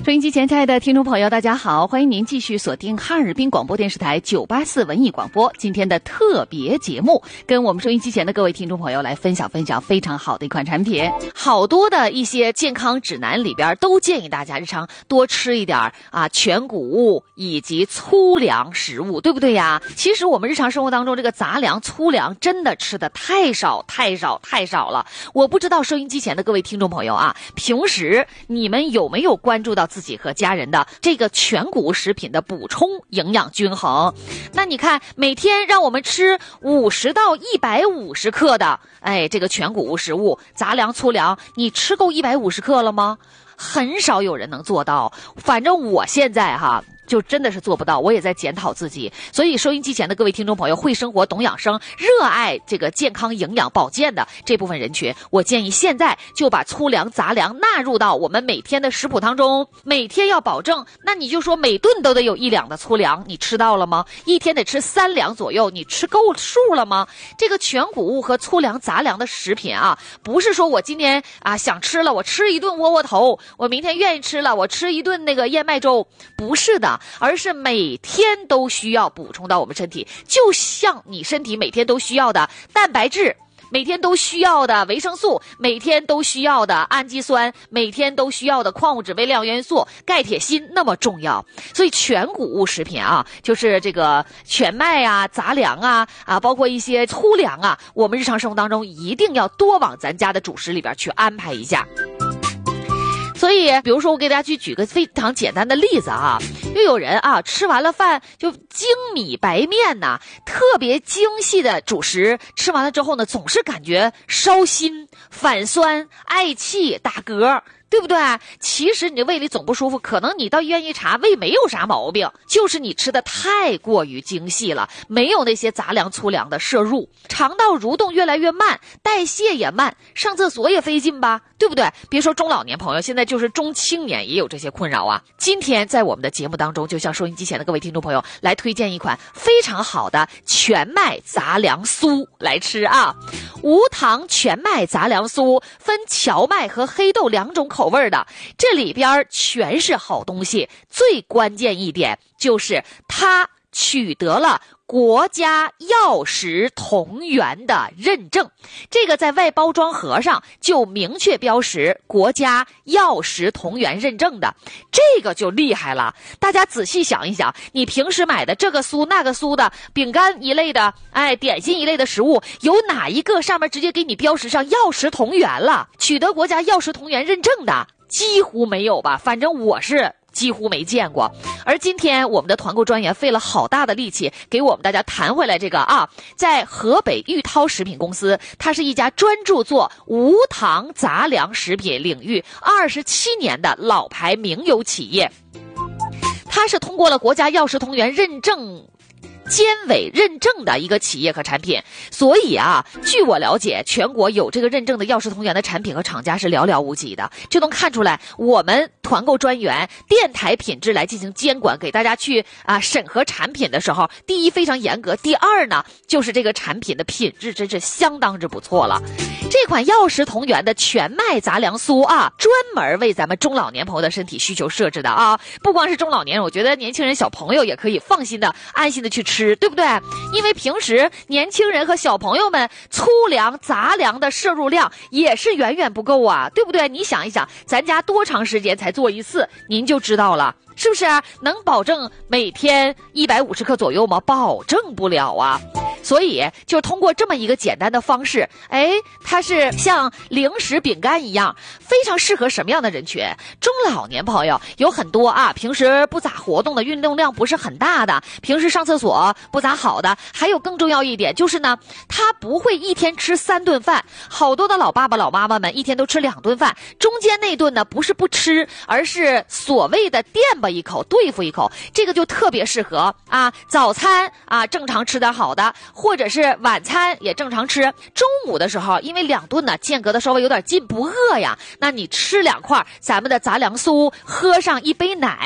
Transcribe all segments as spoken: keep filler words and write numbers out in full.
收音机前亲爱的听众朋友大家好，欢迎您继续锁定哈尔滨广播电视台九八四文艺广播今天的特别节目，跟我们收音机前的各位听众朋友来分享分享非常好的一款产品。好多的一些健康指南里边都建议大家日常多吃一点啊全谷物以及粗粮食物，对不对呀？其实我们日常生活当中这个杂粮粗粮真的吃的太少太少太少了。我不知道收音机前的各位听众朋友啊，平时你们有没有关注到自己和家人的这个全谷物食品的补充营养均衡？那你看每天让我们吃五十到一百五十克的哎这个全谷物食物杂粮粗粮，你吃够一百五十克了吗？很少有人能做到，反正我现在哈就真的是做不到，我也在检讨自己。所以收音机前的各位听众朋友，会生活懂养生热爱这个健康营养保健的这部分人群，我建议现在就把粗粮杂粮纳入到我们每天的食谱当中，每天要保证，那你就说每顿都得有一两的粗粮，你吃到了吗？一天得吃三两左右，你吃够数了吗？这个全谷物和粗粮杂粮的食品啊，不是说我今天啊想吃了我吃一顿窝窝头，我明天愿意吃了我吃一顿那个燕麦粥，不是的，而是每天都需要补充到我们身体，就像你身体每天都需要的蛋白质，每天都需要的维生素，每天都需要的氨基酸，每天都需要的矿物质、微量元素、钙、铁、锌那么重要。所以全谷物食品啊，就是这个全麦啊、杂粮啊啊，包括一些粗粮啊，我们日常生活当中一定要多往咱家的主食里边去安排一下。所以比如说我给大家去举个非常简单的例子啊，又有人啊吃完了饭就精米白面呐、啊，特别精细的主食，吃完了之后呢，总是感觉烧心、反酸、嗳气、打嗝，对不对？其实你的胃里总不舒服，可能你到医院一查，胃没有啥毛病，就是你吃的太过于精细了，没有那些杂粮粗粮的摄入，肠道蠕动越来越慢，代谢也慢，上厕所也费劲吧，对不对？别说中老年朋友，现在就是中青年也有这些困扰啊。今天在我们的节目当中，就向收音机前的各位听众朋友来推荐一款非常好的全麦杂粮酥来吃啊。无糖全麦杂粮酥分荞麦和黑豆两种口味的，这里边全是好东西，最关键一点就是它取得了国家药食同源的认证，这个在外包装盒上就明确标识国家药食同源认证的，这个就厉害了。大家仔细想一想，你平时买的这个酥那个酥的饼干一类的，哎，点心一类的食物，有哪一个上面直接给你标识上药食同源了？取得国家药食同源认证的几乎没有吧，反正我是几乎没见过。而今天我们的团购专员费了好大的力气给我们大家谈回来这个啊，在河北玉涛食品公司，它是一家专注做无糖杂粮食品领域二十七年的老牌名优企业，它是通过了国家药食同源认证监委认证的一个企业和产品，所以啊，据我了解，全国有这个认证的药食同源的产品和厂家是寥寥无几的，就能看出来我们团购专员电台品质来进行监管，给大家去啊审核产品的时候，第一非常严格，第二呢，就是这个产品的品质真是相当之不错了。这款药食同源的全麦杂粮酥啊，专门为咱们中老年朋友的身体需求设置的啊，不光是中老年人，我觉得年轻人小朋友也可以放心的安心的去吃，对不对？因为平时年轻人和小朋友们粗粮杂粮的摄入量也是远远不够啊，对不对？你想一想，咱家多长时间才做一次，您就知道了，是不是啊？能保证每天一百五十克左右吗？保证不了啊。所以就通过这么一个简单的方式，哎，它是像零食饼干一样，非常适合什么样的人群？中老年朋友有很多啊，平时不咋活动的，运动量不是很大的，平时上厕所不咋好的，还有更重要一点就是呢，他不会一天吃三顿饭，好多的老爸爸老妈妈们一天都吃两顿饭，中间那顿呢不是不吃，而是所谓的垫吧一口对付一口，这个就特别适合啊，早餐啊正常吃点好的，或者是晚餐也正常吃，中午的时候因为两顿呢间隔的稍微有点近，不饿呀，那你吃两块咱们的杂粮酥，喝上一杯奶，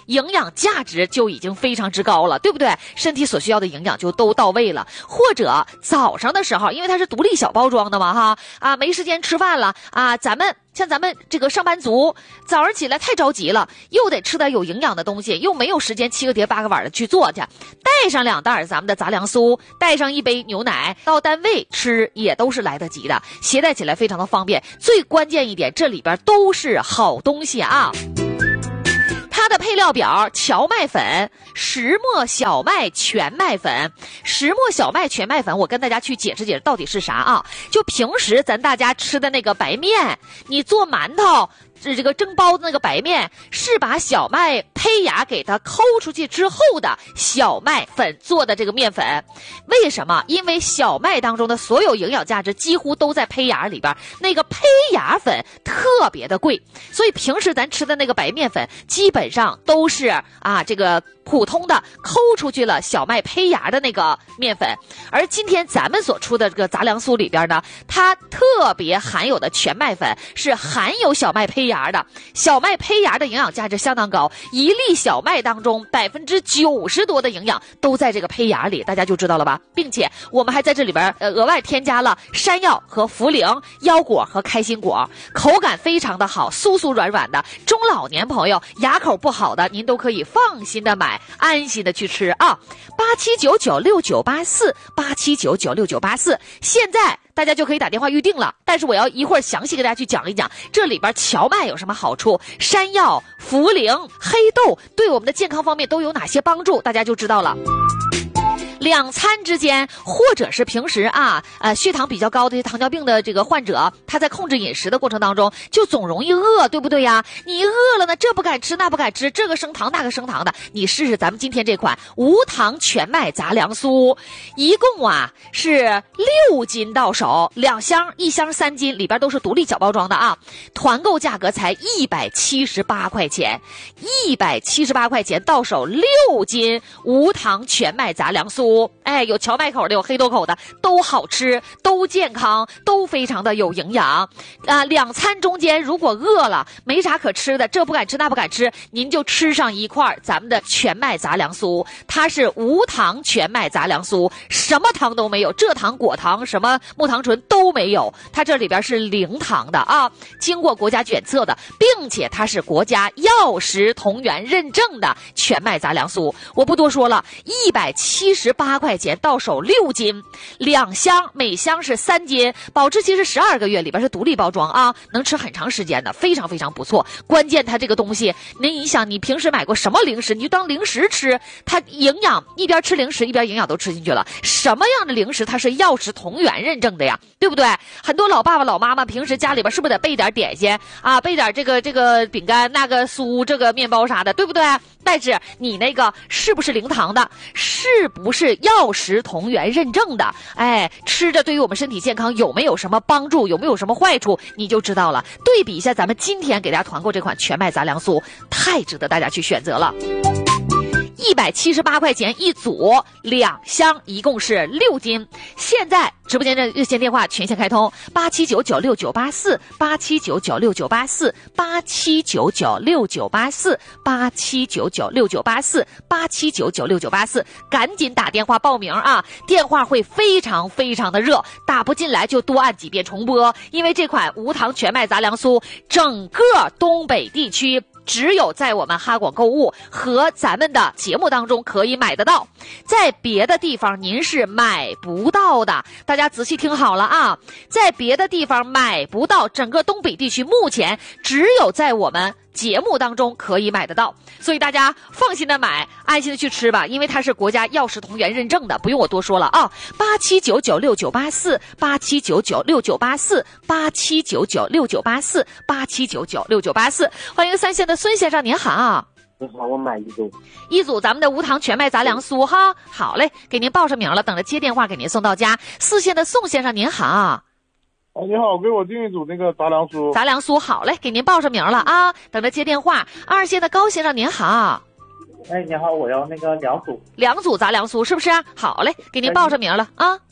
营养价值就已经非常之高了，对不对？身体所需要的营养就都到位了。或者早上的时候，因为它是独立小包装的嘛哈，啊没时间吃饭了啊，咱们像咱们这个上班族，早上起来太着急了，又得吃点有营养的东西，又没有时间七个碟八个碗的去做去，带上两袋咱们的杂粮酥，带上一杯牛奶，到单位吃也都是来得及的，携带起来非常的方便。最关键一点，这里边都是好东西啊。它的配料表：荞麦粉、石磨小麦全麦粉。石磨小麦全麦粉，我跟大家去解释解释到底是啥啊？就平时咱大家吃的那个白面，你做馒头这个蒸包的那个白面，是把小麦胚芽给它抠出去之后的小麦粉做的这个面粉。为什么？因为小麦当中的所有营养价值几乎都在胚芽里边，那个胚芽粉特别的贵，所以平时咱吃的那个白面粉基本上都是啊这个普通的抠出去了小麦胚芽的那个面粉。而今天咱们所出的这个杂粮酥里边呢，它特别含有的全麦粉是含有小麦胚芽的，小麦胚芽的营养价值相当高，一粒小麦当中百分之九十多的营养都在这个胚芽里，大家就知道了吧？并且我们还在这里边呃额外添加了山药和茯苓、腰果和开心果，口感非常的好，酥酥软软的。中老年朋友牙口不好的，您都可以放心的买，安心的去吃啊！八七九九六九八四，八七九九六九八四，现在大家就可以打电话预定了。但是我要一会儿详细给大家去讲一讲这里边荞麦有什么好处，山药、茯苓、黑豆对我们的健康方面都有哪些帮助，大家就知道了。两餐之间，或者是平时啊，呃，血糖比较高的糖尿病的这个患者，他在控制饮食的过程当中，就总容易饿，对不对呀？你饿了呢，这不敢吃，那不敢吃，这个升糖，那个升糖的，你试试咱们今天这款无糖全麦杂粮酥，一共啊是六斤到手，两箱，一箱三斤，里边都是独立小包装的啊，团购价格才一百七十八块钱，一百七十八块钱到手六斤无糖全麦杂粮酥。哎，有荞麦口的，有黑豆口的，都好吃，都健康，都非常的有营养啊！两餐中间如果饿了没啥可吃的，这不敢吃那不敢吃，您就吃上一块咱们的全麦杂粮酥，它是无糖全麦杂粮酥，什么糖都没有，蔗糖、果糖、什么木糖醇都没有，它这里边是零糖的啊，经过国家检测的，并且它是国家药食同源认证的全麦杂粮酥。我不多说了，一百七十八块钱到手六斤，两箱，每箱是三斤，保质期是十二个月，里边是独立包装啊，能吃很长时间的，非常非常不错。关键它这个东西，您你想，你平时买过什么零食，你就当零食吃，它营养一边吃零食一边营养都吃进去了。什么样的零食它是药食同源认证的呀？对不对？很多老爸爸老妈妈平时家里边是不是得备点点心啊，备点这个这个饼干、那个酥、这个面包啥的，对不对？但是你那个是不是零糖的？是不是药食同源认证的？哎，吃着对于我们身体健康有没有什么帮助，有没有什么坏处，你就知道了。对比一下咱们今天给大家团购这款全麦杂粮酥，太值得大家去选择了。一百七十八块钱一组，两箱，一共是六斤。现在直播间的热线电话全线开通，八七九九六九八四，八七九九六九八四，八七九九六九八四，八七九九六九八四，八七九九六九八四，赶紧打电话报名啊！电话会非常非常的热，打不进来就多按几遍重播，因为这款无糖全麦杂粮酥，整个东北地区只有在我们哈广购物和咱们的节目当中可以买得到，在别的地方您是买不到的。大家仔细听好了啊，在别的地方买不到，整个东北地区目前只有在我们节目当中可以买得到，所以大家放心的买，安心的去吃吧，因为它是国家药食同源认证的，不用我多说了啊。八七九九六九八四，八七九九六九八四，八七九九六九八四，八七九九六九八四。欢迎三线的孙先生，您好。 你好，我买一组， 一组咱们的无糖全麦杂粮酥哈。好嘞，给您报上名了，等着接电话给您送到家。四线的宋先生，您好。 哎，你好，给我订一组那个杂粮酥。 杂粮酥好嘞，给您报上名了啊，等着接电话。二线的高先生您好。 哎，你好，我要那个两组。 两组杂粮酥是不是？好嘞，给您报上名了啊。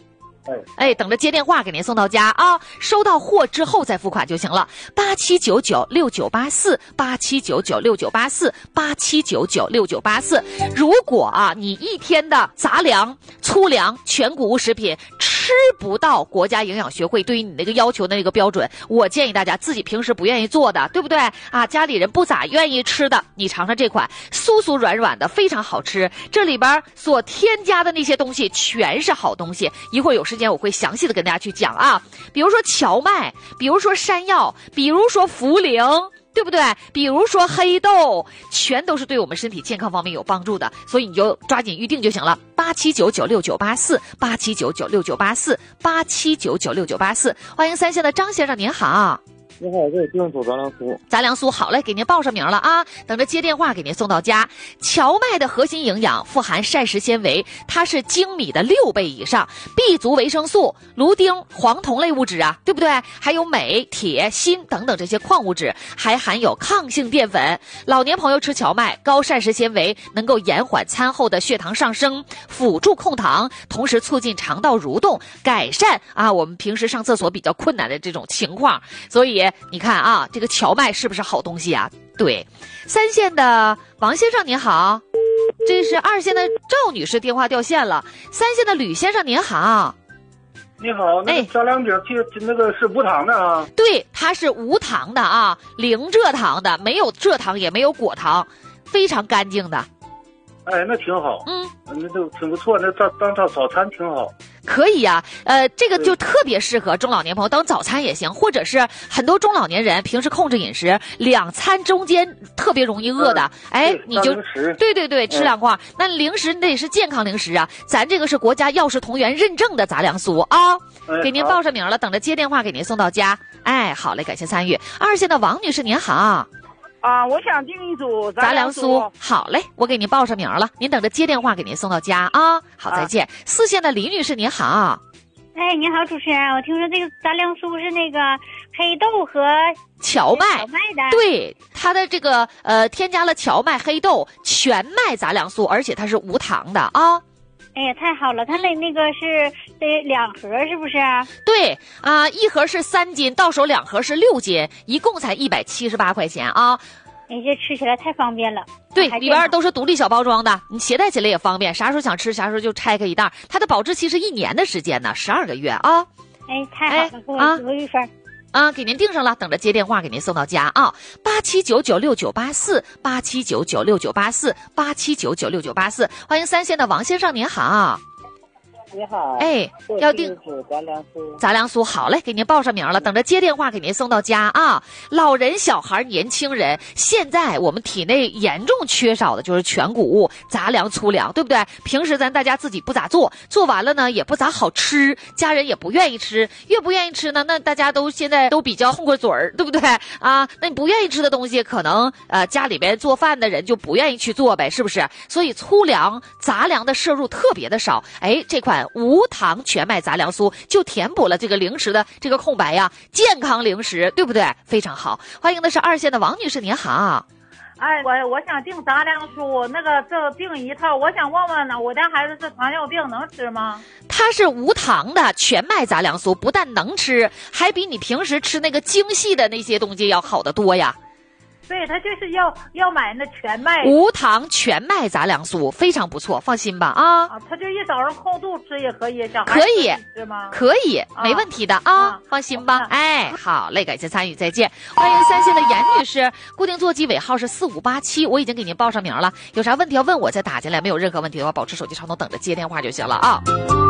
哎哎，等着接电话给您送到家啊！收到货之后再付款就行了。八七九九六九八四，八七九九六九八四，八七九九六九八四。如果啊，你一天的杂粮、粗粮、全谷物食品吃不到国家营养学会对于你那个要求的那个标准，我建议大家自己平时不愿意做的，对不对啊？家里人不咋愿意吃的，你尝尝这款酥酥软软的，非常好吃。这里边所添加的那些东西全是好东西，一会儿有时间我会详细的跟大家去讲啊。比如说荞麦，比如说山药，比如说茯苓，对不对？比如说黑豆，全都是对我们身体健康方面有帮助的，所以你就抓紧预定就行了。八七九九六九八四，八七九九六九八四，八七九九六九八四。欢迎三线的张先生，您好。 你好，这是定做杂粮酥。 杂粮酥好嘞，给您报上名了啊，等着接电话给您送到家。荞麦的核心营养富含膳食纤维，它是精米的六倍以上 ，B 族维生素、芦丁、黄酮类物质啊，对不对？还有镁、铁、锌等等这些矿物质，还含有抗性淀粉。老年朋友吃荞麦，高膳食纤维能够延缓餐后的血糖上升，辅助控糖，同时促进肠道蠕动，改善啊我们平时上厕所比较困难的这种情况。所以你看啊，这个荞麦是不是好东西啊？对，三线的王先生您好，这是二线的赵女士电话掉线了。三线的吕先生您好。 你好，那个杂粮饼去那个是无糖的啊？ 对，它是无糖的啊，零蔗糖的，没有蔗糖也没有果糖，非常干净的。 哎，那挺好， 嗯， 那都挺不错，那当当当早餐挺好。 可以呀、啊，呃，这个就特别适合中老年朋友当早餐也行，或者是很多中老年人平时控制饮食，两餐中间特别容易饿的，嗯、哎，你就对对对，吃两块。嗯、那零食得是健康零食啊，咱这个是国家药食同源认证的杂粮酥啊，哎、给您报上名了，等着接电话给您送到家。哎，好嘞，感谢参与。二线的王女士您好。 啊，我想订一组杂粮酥。好嘞，我给您报上名了，您等着接电话给您送到家啊。好，再见。啊、四线的李女士您好。 哎，你好，主持人，我听说这个杂粮酥是那个黑豆和荞麦， 荞麦的。 对，它的这个呃添加了荞麦、黑豆、全麦杂粮酥，而且它是无糖的啊。 哎呀，太好了！它那那个是得两盒，是不是？ 对啊、呃，一盒是三斤，到手两盒是六斤，一共才一百七十八块钱啊！ 哎，这吃起来太方便了。 对，里边都是独立小包装的，你携带起来也方便，啥时候想吃啥时候就拆开一袋。它的保质期是一年的时间呢，十二个月啊！ 哎，太好了，给我留一份。 啊，给您订上了，等着接电话给您送到家啊！八七九九六九八四，八七九九六九八四，八七九九六九八四，欢迎三线的王先生，您好。 你好， 哎，要订杂粮酥， 杂粮酥好嘞，给您报上名了，等着接电话给您送到家啊！老人、小孩、年轻人，现在我们体内严重缺少的就是全谷物、杂粮、粗粮，对不对？平时咱大家自己不咋做，做完了呢也不咋好吃，家人也不愿意吃，越不愿意吃呢，那大家都现在都比较混过嘴儿，对不对啊？那你不愿意吃的东西，可能呃家里边做饭的人就不愿意去做呗，是不是？所以粗粮、杂粮的摄入特别的少，哎，这款无糖全麦杂粮酥就填补了这个零食的这个空白呀，健康零食，对不对？非常好。欢迎的是二线的王女士，您好。 哎，我我想订杂粮酥，那个这订一套，我想问问呢，我家孩子是糖尿病，能吃吗？ 它是无糖的全麦杂粮酥，不但能吃，还比你平时吃那个精细的那些东西要好得多呀。 对，他就是要要买那全麦无糖全麦杂粮酥，非常不错，放心吧啊！ 啊，他就一早上空肚吃也可以，小孩可以吃吗？ 可以，啊、没问题的啊，啊放心吧。哎，好嘞，感谢参与，再见。欢迎三线的严女士，固定座机尾号是四五八七，我已经给您报上名了，有啥问题要问我再打进来，没有任何问题的话，保持手机畅通，等着接电话就行了啊。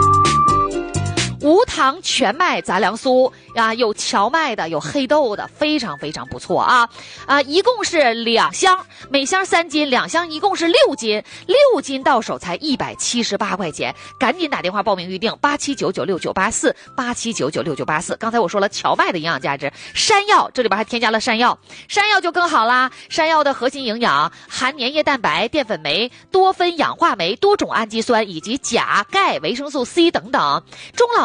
无糖全麦杂粮酥啊，有荞麦的，有黑豆的，非常非常不错啊！啊，一共是两箱，每箱三斤，两箱一共是六斤，六斤到手才一百七十八块钱，赶紧打电话报名预定八七九九六九八四八七九九六九八四。刚才我说了荞麦的营养价值，山药这里边还添加了山药，山药就更好啦。山药的核心营养含粘液蛋白、淀粉酶、多酚氧化酶、多种氨基酸以及钾、钙、维生素 C 等等。中老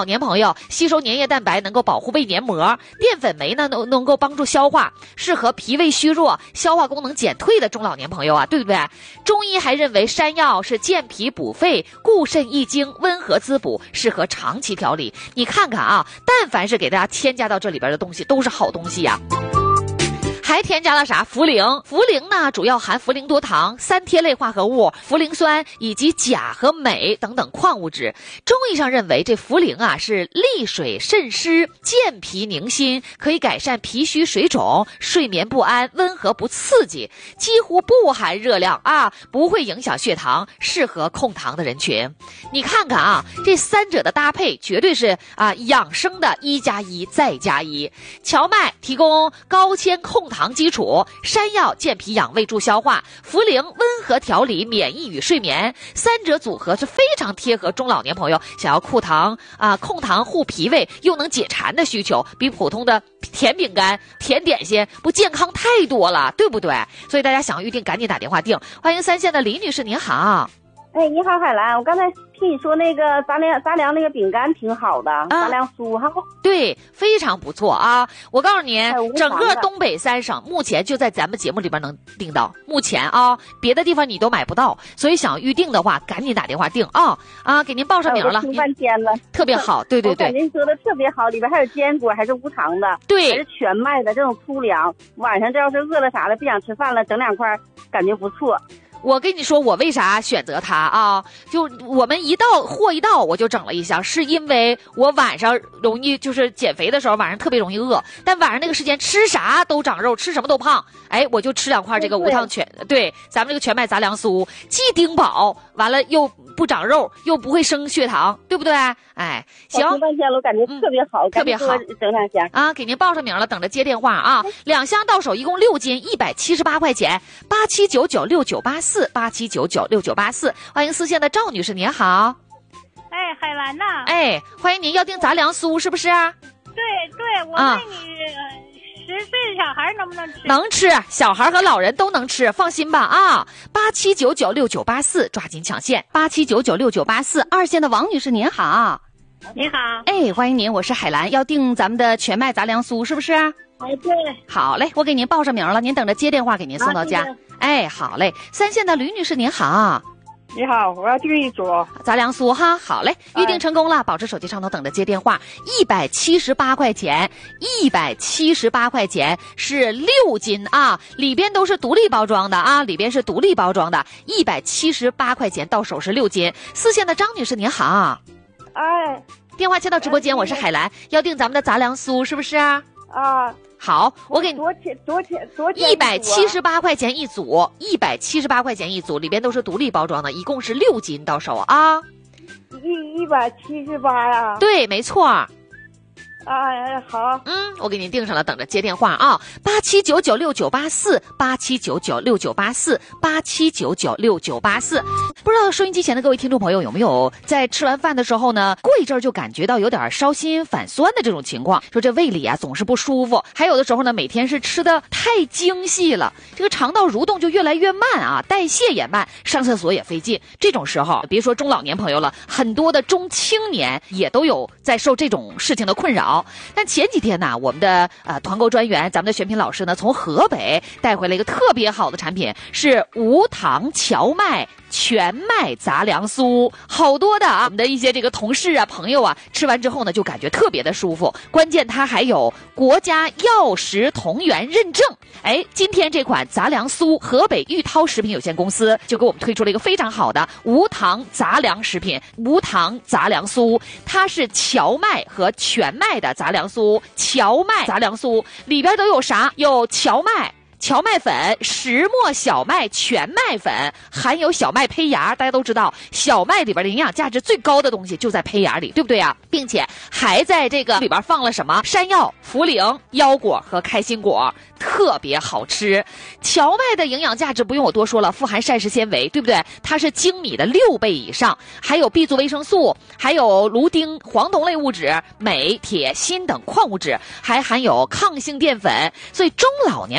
年朋友吸收粘液蛋白，能够保护胃黏膜；淀粉酶呢，能能够帮助消化，适合脾胃虚弱、消化功能减退的中老年朋友啊，对不对？中医还认为山药是健脾补肺、固肾益精、温和滋补，适合长期调理。你看看啊，但凡是给大家添加到这里边的东西，都是好东西呀、啊。还添加了啥？茯苓。茯苓呢，主要含茯苓多糖、三萜类化合物、茯苓酸以及钾和镁等等矿物质。中医上认为，这茯苓啊是利水渗湿、健脾宁心，可以改善脾虚水肿、睡眠不安、温和不刺激，几乎不含热量啊，不会影响血糖，适合控糖的人群。你看看啊，这三者的搭配绝对是啊养生的一加一再加一。荞麦提供高纤控糖糖基础，山药健脾养胃助消化，茯苓温和调理免疫与睡眠，三者组合是非常贴合中老年朋友想要控糖啊、控糖护脾胃又能解馋的需求，比普通的甜饼干、甜点心不健康太多了，对不对？所以大家想预定赶紧打电话订。欢迎三线的李女士，您好。 哎，你好，海兰，我刚才听你说那个杂粮杂粮那个饼干挺好的，啊、杂粮酥哈。 对，非常不错啊！我告诉您，整个东北三省目前就在咱们节目里边能订到，目前啊，别的地方你都买不到，所以想预定的话，赶紧打电话订啊啊！给您报上名了， 听半天了， 特别好，对对对， 我感觉你说的特别好，里边还有坚果，还是无糖的， 对， 还是全麦的这种粗粮，晚上这要是饿了啥的，不想吃饭了，整两块，感觉不错。 我跟你说，我为啥选择它啊？就我们一到货一到，我就整了一箱，是因为我晚上容易就是减肥的时候，晚上特别容易饿，但晚上那个时间吃啥都长肉，吃什么都胖。哎，我就吃两块这个无糖全，对，咱们这个全麦杂粮酥，既顶饱，完了又不长肉，又不会升血糖，对不对？哎，行， 我听半天了，我感觉特别好， 嗯、特别好， 整两箱啊，给您报上名了，等着接电话啊。两箱到手，一共六斤，一百七十八块钱，八七九九六九八四，八七九九六九八四。欢迎四线的赵女士，您好。 哎，海兰呐。 哎，欢迎您，要订杂粮酥是不是？ 对对，我问你。啊十岁的小孩能不能吃？ 能吃，小孩和老人都能吃，放心吧啊！八七九九六九八四，抓紧抢线。八七九九六九八四，二线的王女士您好。 你好。 哎，欢迎您，我是海兰，要订咱们的全麦杂粮酥是不是？ 哎，对。 好嘞，我给您报上名了，您等着接电话给您送到家。啊、哎，好嘞。三线的吕女士您好。 你好，我要订一组杂粮酥哈，好嘞，预定成功了，保持手机上头等着接电话。一百七十八块钱，一百七十八块钱是六斤啊，里边都是独立包装的啊，里边是独立包装的，一百七十八块钱到手是六斤。四线的张女士您好， 哎， 电话接到直播间，我是海兰，要订咱们的杂粮酥是不是啊？ 啊。 好，我给你多钱多钱多钱？ 一百七十八块钱一组，一百七十八块钱一组，里边都是独立包装的，一共是六斤到手啊。 一一百七十八呀？ 对，没错。 哎，好， 嗯，我给您订上了，等着接电话啊。八七九九六九八四，八七九九六九八四，八七九九六九八四。不知道收音机前的各位听众朋友有没有在吃完饭的时候呢，过一阵儿就感觉到有点烧心反酸的这种情况，说这胃里啊总是不舒服，还有的时候呢每天是吃的太精细了，这个肠道蠕动就越来越慢啊，代谢也慢，上厕所也费劲。这种时候别说中老年朋友了，很多的中青年也都有在受这种事情的困扰。但前几天呢，我们的呃团购专员，咱们的选品老师呢，从河北带回了一个特别好的产品，是无糖荞麦全麦杂粮酥。好多的啊，我们的一些这个同事啊、朋友啊，吃完之后呢，就感觉特别的舒服。关键它还有国家药食同源认证。哎，今天这款杂粮酥，河北玉涛食品有限公司就给我们推出了一个非常好的无糖杂粮食品，无糖杂粮酥，它是荞麦和全麦的杂粮酥，荞麦杂粮酥里边都有啥？有荞麦、荞麦粉、石磨小麦、全麦粉，含有小麦胚芽。大家都知道，小麦里边的营养价值最高的东西就在胚芽里，对不对啊？并且还在这个里边放了什么？山药、茯苓、腰果和开心果，特别好吃。荞麦的营养价值不用我多说了，富含膳食纤维，对不对？它是精米的六倍以上，还有 B 族维生素，还有芦丁、黄酮类物质、镁、铁、锌等矿物质，还含有抗性淀粉。所以中老年朋友吃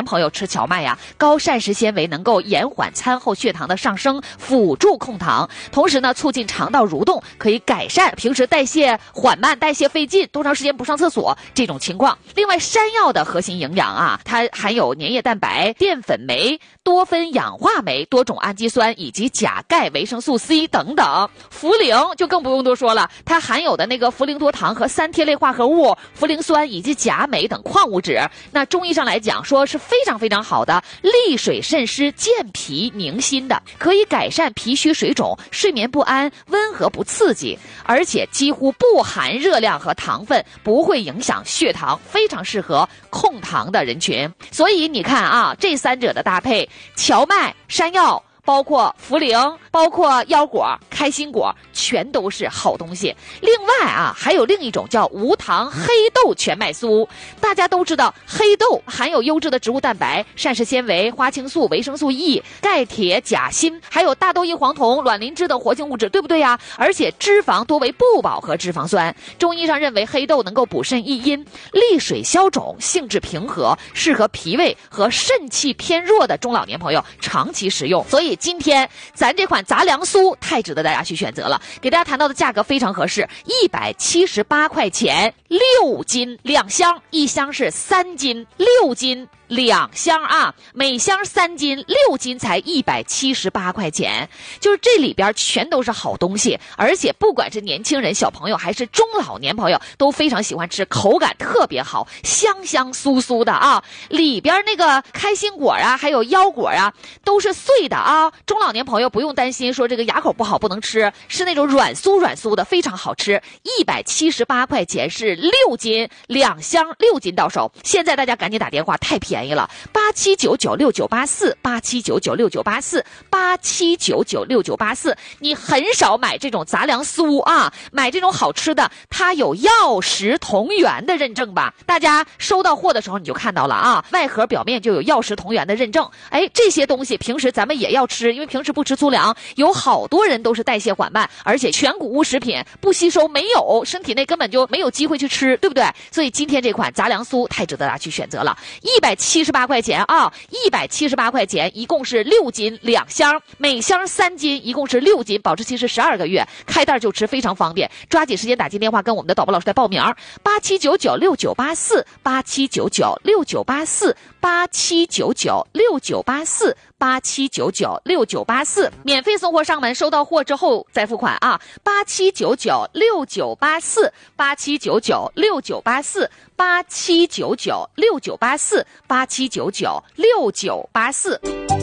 荞麦呀、啊，高膳食纤维能够延缓餐后血糖的上升，辅助控糖，同时呢促进肠道蠕动，可以改善平时代谢缓慢、代谢费劲、多长时间不上厕所这种情况。另外，山药的核心营养啊，它含有粘液蛋白、淀粉酶、多酚氧化酶、多种氨基酸以及钾、钙、维生素 C 等等。茯苓就更不用多说了，它含有的那个茯苓多糖和三萜类化合物、茯苓酸以及钾、镁等矿物质，那中医上来讲说是非常非常好的利水渗湿、健脾宁心的，可以改善脾虚水肿、睡眠不安、温和不刺激，而且几乎不含热量和糖分，不会影响血糖，非常适合控糖的人群。所以你看啊，这三者的搭配，荞麦、山药，包括茯苓，包括腰果、开心果，全都是好东西。另外啊，还有另一种叫无糖黑豆全麦酥。大家都知道，黑豆含有优质的植物蛋白、膳食纤维、花青素、维生素 E、钙、铁、钾、锌，还有大豆异黄酮、卵磷脂等活性物质，对不对呀？而且脂肪多为不饱和脂肪酸。中医上认为，黑豆能够补肾益阴、利水消肿，性质平和，适合脾胃和肾气偏弱的中老年朋友长期食用。所以今天咱这款杂粮酥太值得大家去选择了，给大家谈到的价格非常合适，一百七十八块钱六斤两箱，一箱是三斤，六斤两箱啊，每箱三斤，六斤才一百七十八块钱，就是这里边全都是好东西，而且不管是年轻人、小朋友还是中老年朋友都非常喜欢吃，口感特别好，香香酥酥的啊，里边那个开心果啊，还有腰果啊，都是碎的啊，中老年朋友不用担心说这个牙口不好不能吃，是那种软酥软酥的，非常好吃。一百七十八块钱是六斤两箱，六斤到手。现在大家赶紧打电话，太便宜了，八七九九六九八四，八七九九六九八四，八七九九六九八四。你很少买这种杂粮酥啊，买这种好吃的，它有药食同源的认证吧？大家收到货的时候你就看到了啊，外盒表面就有药食同源的认证。哎，这些东西平时咱们也要吃，因为平时不吃粗粮，有好多人都是代谢缓慢，而且全谷物食品不吸收，没有身体内根本就没有机会去吃，对不对？所以今天这款杂粮酥太值得大家去选择了，一百七十八块钱啊，一百七十八块钱，一共是六斤两箱，每箱三斤，一共是六斤，保质期是十二个月，开袋就吃，非常方便。抓紧时间打进电话跟我们的导播老师来报名，八七九九六九八四，八七九九六九八四，八七九九六九八四，八七九九六九八四，免费送货上门，收到货之后再付款啊！八七九九六九八四，八七九九六九八四，八七九九六九八四，八七九九六九八四。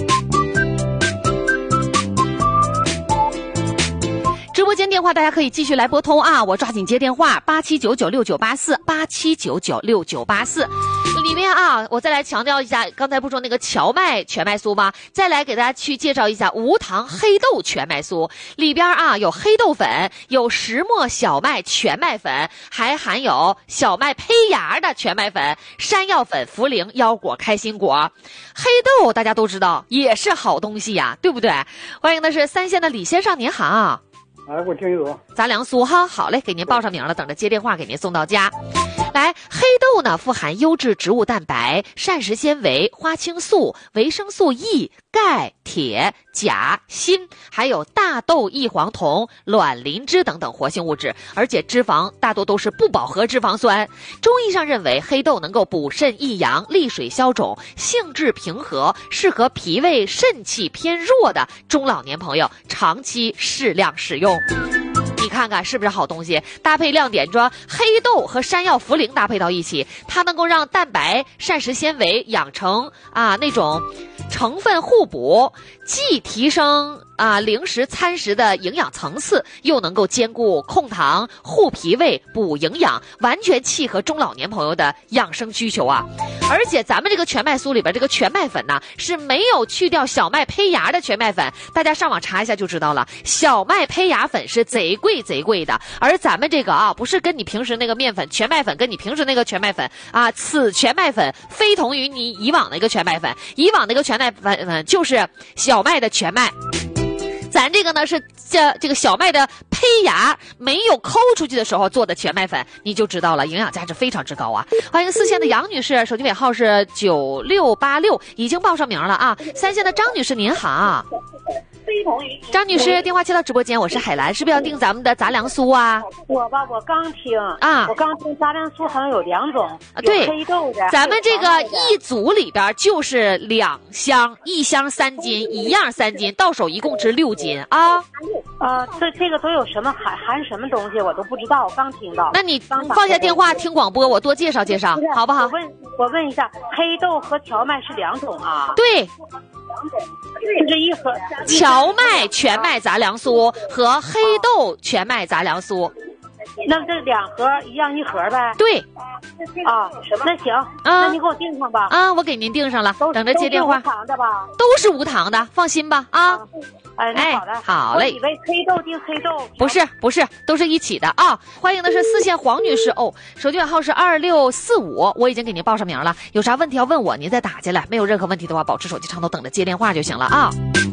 直播间电话大家可以继续来拨通啊，我抓紧接电话，八七九九六九八四，八七九九六九八四。里面啊，我再来强调一下，刚才不说那个荞麦全麦酥吗？再来给大家去介绍一下无糖黑豆全麦酥，里边啊有黑豆粉，有石磨小麦全麦粉，还含有小麦胚芽的全麦粉、山药粉、茯苓、腰果、开心果。黑豆大家都知道也是好东西呀，对不对？欢迎的是三线的李先生，您好。 哎，我听有杂粮酥哈，好嘞，给您报上名了，等着接电话给您送到家。来，黑豆呢富含优质植物蛋白、膳食纤维、花青素、维生素 E、钙、铁、钾、锌，还有大豆异黄酮、卵磷脂等等活性物质，而且脂肪大多都是不饱和脂肪酸。中医上认为，黑豆能够补肾益阳、利水消肿，性质平和，适合脾胃肾气偏弱的中老年朋友长期适量使用。你看看是不是好东西？搭配亮点说，黑豆和山药、茯苓搭配到一起，它能够让蛋白、膳食纤维养成啊那种成分互补，既提升啊零食餐食的营养层次，又能够兼顾控糖、护脾胃、补营养，完全契合中老年朋友的养生需求啊！而且咱们这个全麦酥里边这个全麦粉呢，是没有去掉小麦胚芽的全麦粉，大家上网查一下就知道了。小麦胚芽粉是贼贵贼贵的，而咱们这个啊，不是跟你平时那个面粉全麦粉，跟你平时那个全麦粉啊，此全麦粉非同于你以往的一个全麦粉，以往那个全麦粉就是小麦的全麦。咱这个呢是这这个小麦的胚芽没有抠出去的时候做的全麦粉，你就知道了，营养价值非常之高啊！欢迎四线的杨女士，手机尾号是九六八六，已经报上名了啊。三线的张女士您好。张女士，电话接到直播间，我是海兰，是不是要订咱们的杂粮酥啊？ 我吧，我刚听啊， 我刚听杂粮酥好像有两种， 啊，对， 黑豆的。 咱们这个一组里边就是两箱，一箱三斤，一样三斤，到手一共值六斤啊。 啊，这这个都有什么含含什么东西，我都不知道，我刚听到。 那你放下电话听广播，我多介绍介绍，好不好？ 我问，我问一下，黑豆和荞麦是两种啊？ 对。 就这一盒荞麦全麦杂粮酥和黑豆全麦杂粮酥， 那这两盒一样一盒呗？ 对， 啊，那行，啊、那你给我订上吧。 啊，我给您订上了，等着接电话。 都是无糖的吧？ 都是无糖的，放心吧啊。啊哎，那好的， 好嘞。 我以为黑豆订黑豆， 不是不是，都是一起的啊。欢迎的是四线黄女士哦，手机尾号是二六四五，我已经给您报上名了，有啥问题要问我，您再打进来，没有任何问题的话，保持手机畅通，等着接电话就行了啊。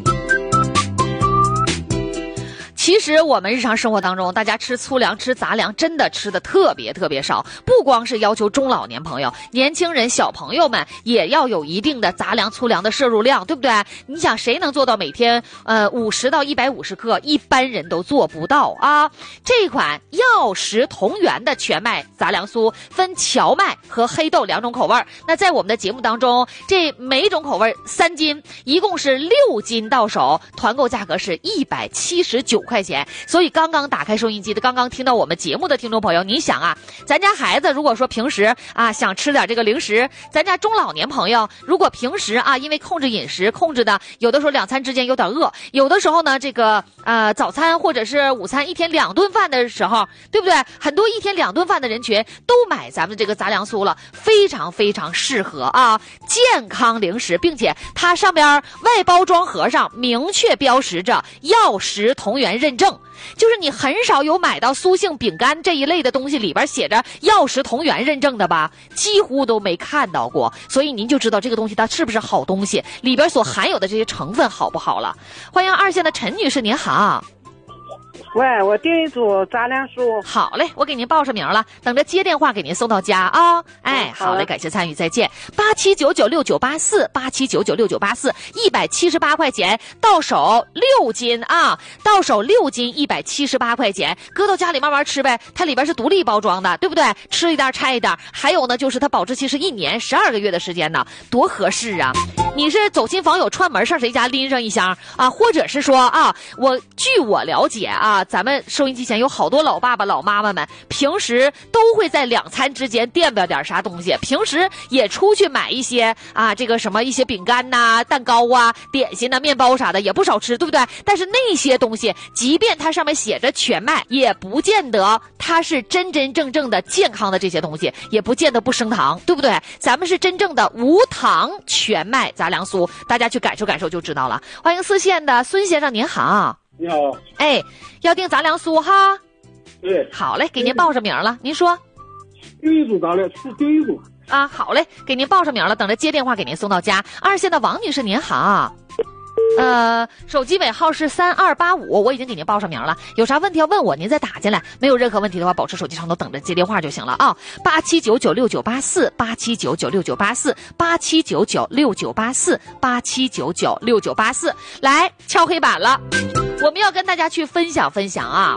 其实我们日常生活当中，大家吃粗粮、吃杂粮，真的吃的特别特别少。不光是要求中老年朋友，年轻人、小朋友们也要有一定的杂粮、粗粮的摄入量，对不对？你想，谁能做到每天呃五十到一百五十克？一般人都做不到啊。这款药食同源的全麦杂粮酥分荞麦和黑豆两种口味。那在我们的节目当中，这每种口味三斤，一共是六斤到手，团购价格是一百七十九块。块钱，所以刚刚打开收音机的，刚刚听到我们节目的听众朋友，你想啊，咱家孩子如果说平时啊想吃点这个零食，咱家中老年朋友如果平时啊因为控制饮食控制的，有的时候两餐之间有点饿，有的时候呢这个呃早餐或者是午餐一天两顿饭的时候，对不对？很多一天两顿饭的人群都买咱们这个杂粮酥了，非常非常适合啊健康零食，并且它上边外包装盒上明确标识着药食同源认证，就是你很少有买到酥性饼干这一类的东西里边写着药食同源认证的吧，几乎都没看到过，所以您就知道这个东西它是不是好东西，里边所含有的这些成分好不好了。欢迎二线的陈女士，您好。 喂，我订一组杂粮酥。 好嘞，我给您报上名了，等着接电话给您送到家啊、哦。哎，好嘞，感谢参与，再见。八七九九六九八四，八七九九六九八四，一百七十八块钱，到手六斤啊，到手六斤，一百七十八块钱，搁到家里慢慢吃呗。它里边是独立包装的，对不对？吃一袋拆一袋。还有呢，就是它保质期是一年十二个月的时间呢，多合适啊！你是走亲访友串门上谁家拎上一箱啊，或者是说啊，我据我了解啊。咱们收音机前有好多老爸爸老妈妈们，平时都会在两餐之间垫吧点啥东西，平时也出去买一些啊，这个什么一些饼干呐、啊、蛋糕啊、点心呐、啊、面包啥的也不少吃，对不对？但是那些东西，即便它上面写着全麦，也不见得它是真真正正的健康的这些东西，也不见得不升糖，对不对？咱们是真正的无糖全麦杂粮酥，大家去感受感受就知道了。欢迎四线的孙先生，您好。 你好， 哎，要订杂粮酥哈？ 对， 好嘞，给您报上名了。您说， 第一组杂粮是第一组啊，好嘞，给您报上名了，等着接电话给您送到家。二线的王女士您好，呃，手机尾号是三二八五，我已经给您报上名了，有啥问题要问我，您再打进来，没有任何问题的话，保持手机上都等着接电话就行了啊。八七九九六九八四，八七九九六九八四，八七九九六九八四，八七九九六九八四，来敲黑板了。我们要跟大家去分享分享啊，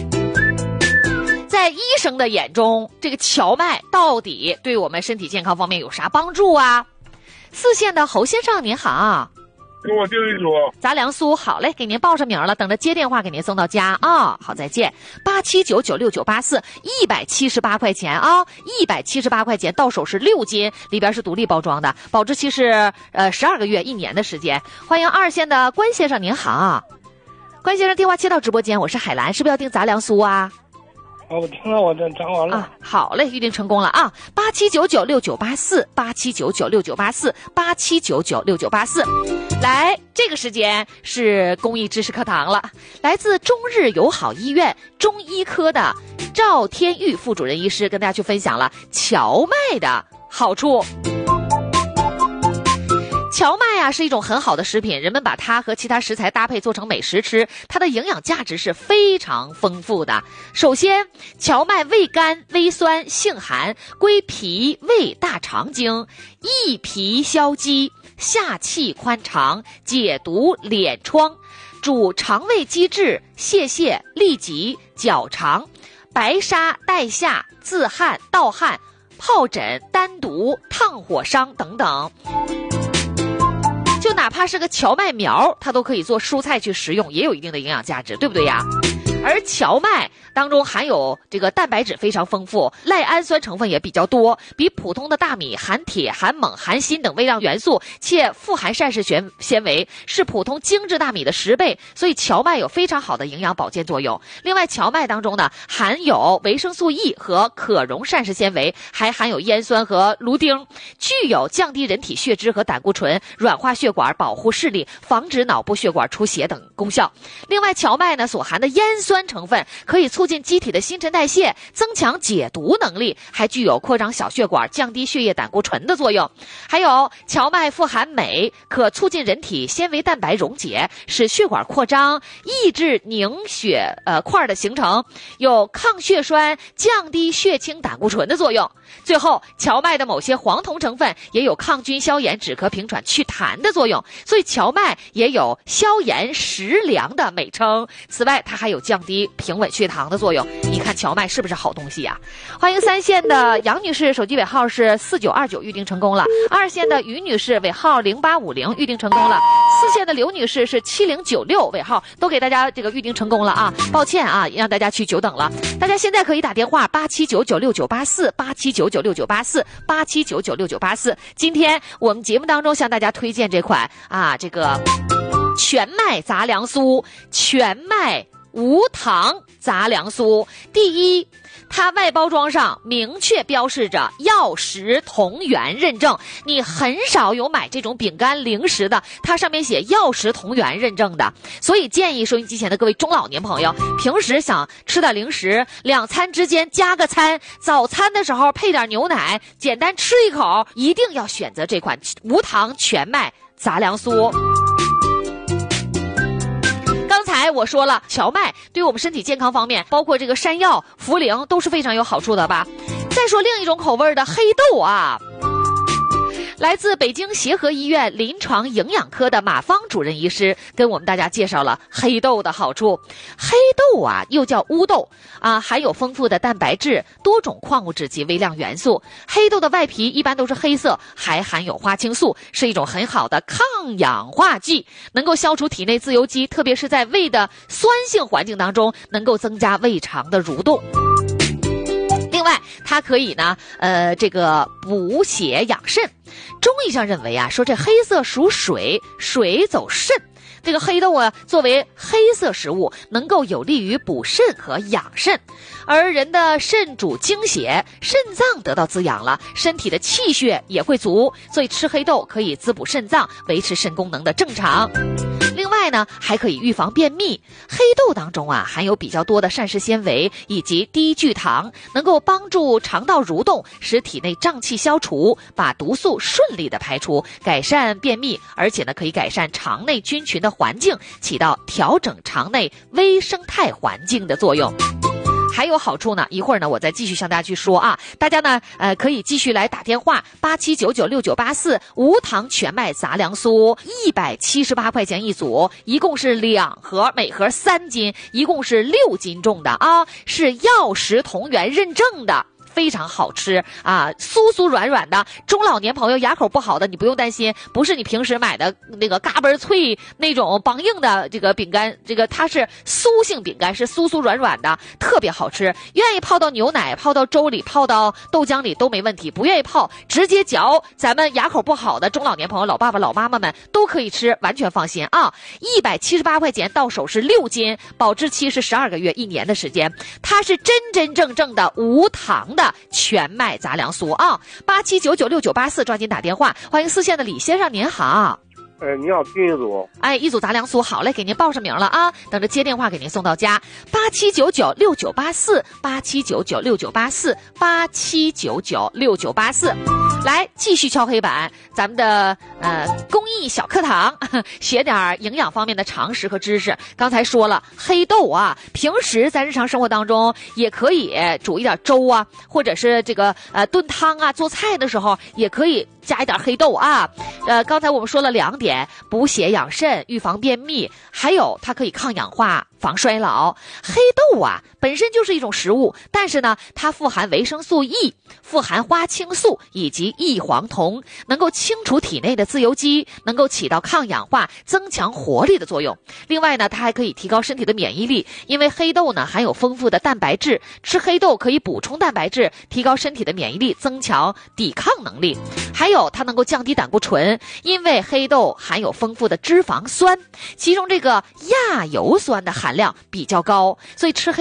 在医生的眼中，这个荞麦到底对我们身体健康方面有啥帮助啊？四线的侯先生您好， 给我订一组杂粮酥，好嘞，给您报上名了，等着接电话给您送到家啊、哦。好，再见。八七九九六九八四，一百七十八块钱啊，一百七十八块钱，到手是六斤，里边是独立包装的，保质期是呃十二个月，一年的时间。欢迎二线的关先生您好。关先生，电话接到直播间，我是海兰，是不是要订杂粮酥啊？ 好，我听了，我这讲完了啊。好嘞，预定成功了啊！八七九九六九八四，八七九九六九八四，八七九九六九八四。来，这个时间是公益知识课堂了，来自中日友好医院中医科的赵天玉副主任医师跟大家去分享了荞麦的好处。 荞麦啊是一种很好的食品，人们把它和其他食材搭配做成美食吃，它的营养价值是非常丰富的。首先，荞麦味甘微酸性寒，归脾胃大肠经，益脾消积，下气宽肠，解毒敛疮，主肠胃积滞、泄泻、痢疾、绞肠、白沙、带下、自汗、盗汗、疱疹、丹毒、烫火伤等等。就哪怕是个荞麦苗，它都可以做蔬菜去食用，也有一定的营养价值，对不对呀？而荞麦当中含有这个蛋白质非常丰富，赖氨酸成分也比较多，比普通的大米含铁、含锰、含锌等微量元素，且富含膳食纤纤维，是普通精致大米的十倍，所以荞麦有非常好的营养保健作用。另外，荞麦当中呢含有维生素 E 和可溶膳食纤维，还含有烟酸和芦丁，具有降低人体血脂和胆固醇、软化血管、保护视力、防止脑部血管出血等功效。另外，荞麦呢所含的烟酸成分可以促进机体的新陈代谢，增强解毒能力，还具有扩张小血管、降低血液胆固醇的作用。还有荞麦富含镁，可促进人体纤维蛋白溶解，使血管扩张，抑制凝血呃块的形成，有抗血栓、降低血清胆固醇的作用。最后，荞麦的某些黄酮成分也有抗菌消炎、止咳平喘、祛痰的作用，所以荞麦也有消炎食粮的美称。此外，它还有降低平稳血糖的作用。你看荞麦是不是好东西呀？欢迎三线的杨女士，手机尾号是四九二九，预定成功了。二线的于女士尾号零八五零，预定成功了。四线的刘女士是七零九六尾号，都给大家这个预定成功了啊！抱歉啊，让大家去久等了。大家现在可以打电话八七九九六九八四八七九九六九八四八七九九六九八四。今天我们节目当中向大家推荐这款啊，这个全麦杂粮酥，全麦无糖杂粮酥。第一，它外包装上明确标示着药食同源认证，你很少有买这种饼干零食的，它上面写药食同源认证的。所以建议收音机前的各位中老年朋友，平时想吃点零食，两餐之间加个餐，早餐的时候配点牛奶，简单吃一口，一定要选择这款无糖全麦杂粮酥。刚才我说了，荞麦对我们身体健康方面，包括这个山药、茯苓都是非常有好处的吧。再说另一种口味的黑豆啊，来自北京协和医院临床营养科的马芳主任医师跟我们大家介绍了黑豆的好处。黑豆啊，又叫乌豆啊，含有丰富的蛋白质、多种矿物质及微量元素。黑豆的外皮一般都是黑色，还含有花青素，是一种很好的抗氧化剂，能够消除体内自由基，特别是在胃的酸性环境当中，能够增加胃肠的蠕动。另外，它可以呢，呃，这个补血养肾。中医上认为啊，说这黑色属水，水走肾。这个黑豆啊，作为黑色食物，能够有利于补肾和养肾。而人的肾主精血，肾脏得到滋养了，身体的气血也会足，所以吃黑豆可以滋补肾脏，维持肾功能的正常。另外呢，还可以预防便秘。黑豆当中啊，含有比较多的膳食纤维以及低聚糖，能够帮助肠道蠕动，使体内胀气消除，把毒素顺利的排出，改善便秘，而且呢，可以改善肠内菌群的环境，起到调整肠内微生态环境的作用。还有好处呢，一会儿呢我再继续向大家去说啊。大家呢呃可以继续来打电话八七九九六九八四，无糖全麦杂粮酥一百七十八块钱一组，一共是两盒，每盒三斤，一共是六斤重的啊，是药食同源认证的。非常好吃啊，酥酥软软的。中老年朋友牙口不好的，你不用担心，不是你平时买的那个嘎嘣脆那种梆硬的这个饼干，这个它是酥性饼干，是酥酥软软的，特别好吃。愿意泡到牛奶、泡到粥里、泡到豆浆里都没问题，不愿意泡直接嚼，咱们牙口不好的中老年朋友、老爸爸、老妈妈们都可以吃，完全放心啊。一百七十八块钱到手是六斤，保质期是十二个月，一年的时间。它是真真正正的无糖的全麦杂粮酥啊！八七九九六九八四，抓紧打电话。欢迎四线的李先生，您好。 呃，你好，订一组。 哎，一组杂粮酥，好嘞，给您报上名了啊，等着接电话给您送到家。八七九九六九八四，八七九九六九八四，八七九九六九八四。来，继续敲黑板，咱们的呃公益小课堂，学点营养方面的常识和知识。刚才说了，黑豆啊，平时在日常生活当中也可以煮一点粥啊，或者是这个呃炖汤啊，做菜的时候也可以加一点黑豆啊。呃，刚才我们说了两点，补血养肾，预防便秘，还有它可以抗氧化，防衰老。黑豆啊，本身就是一种食物，但是呢，它富含维生素 E， 富含花青素以及异黄酮，能够清除体内的自由基，能够起到抗氧化、增强活力的作用。另外呢，它还可以提高身体的免疫力，因为黑豆呢含有丰富的蛋白质，吃黑豆可以补充蛋白质，提高身体的免疫力，增强抵抗能力。还有它能够降低胆固醇，因为黑豆含有丰富的脂肪酸，其中这个亚油酸的含量比较高，所以吃黑